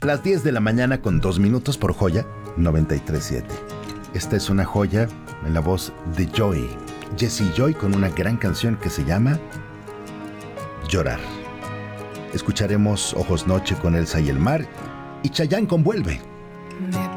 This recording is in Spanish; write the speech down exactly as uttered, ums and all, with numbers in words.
Las diez de la mañana con dos minutos por Joya noventa y tres punto siete. Esta es una joya en la voz de Joy, Jessie Joy, con una gran canción que se llama Llorar. Escucharemos Ojos Noche con Elsa y el Mar y Chayanne con Vuelve.